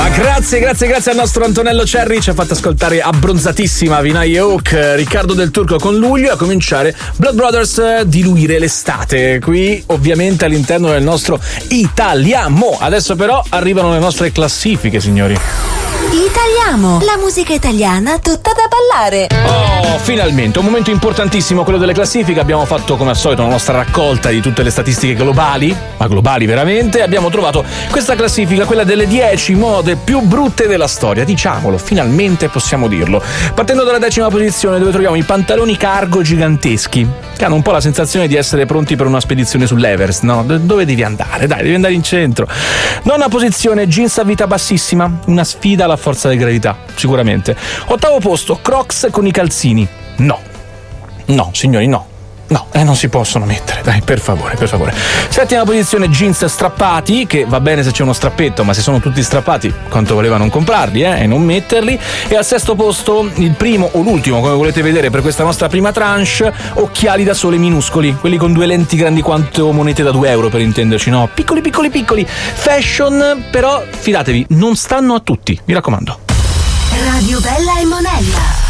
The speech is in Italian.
Grazie al nostro Antonello Cerri, ci ha fatto ascoltare abbronzatissima Vinay Oak, Riccardo Del Turco con Luglio, a cominciare Blood Brothers, Diluire l'estate, qui ovviamente all'interno del nostro Italiamo. Adesso però arrivano le nostre classifiche, signori. Italiamo, la musica italiana tutta da ballare. Oh, finalmente, un momento importantissimo, quello delle classifiche. Abbiamo fatto come al solito la nostra raccolta di tutte le statistiche globali, ma globali veramente. Abbiamo trovato questa classifica, quella delle 10 mode più brutte della storia. Diciamolo, finalmente possiamo dirlo. Partendo dalla 10ª posizione, dove troviamo i pantaloni cargo giganteschi, che hanno un po' la sensazione di essere pronti per una spedizione sull'Everest, no? Dove devi andare? Dai, devi andare in centro. 9ª posizione, jeans a vita bassissima, una sfida alla forza di gravità, sicuramente. 8º posto, Crocs con i calzini. No, signori, no, non si possono mettere, dai, per favore. 7ª posizione, jeans strappati, che va bene se c'è uno strappetto, ma se sono tutti strappati, quanto voleva non comprarli, e non metterli. E al 6º posto, il primo o l'ultimo, come volete vedere per questa nostra prima tranche, occhiali da sole minuscoli, quelli con 2 lenti grandi quanto monete da 2 euro, per intenderci, no? Piccoli. Fashion, però fidatevi, non stanno a tutti, mi raccomando. Radio Bella e Monella.